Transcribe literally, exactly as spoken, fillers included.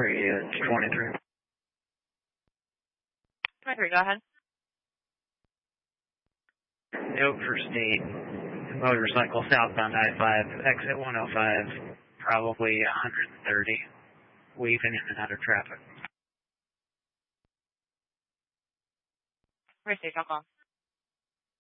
Radio twenty-three. twenty-three, go ahead. Note for state, motorcycle southbound I five, exit one oh five, probably one thirty, weaving in and out of traffic. Race station, I'll call.